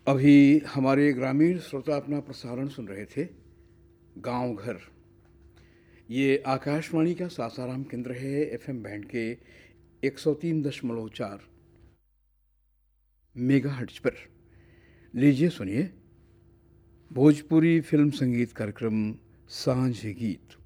अभी हमारे ग्रामीण श्रोता अपना प्रसारण सुन रहे थे गांव घर। ये आकाशवाणी का सासाराम केंद्र है, एफएम बैंड के 103.4 मेगाहर्ट्ज पर। लीजिए सुनिए भोजपुरी फिल्म संगीत कार्यक्रम सांझ गीत।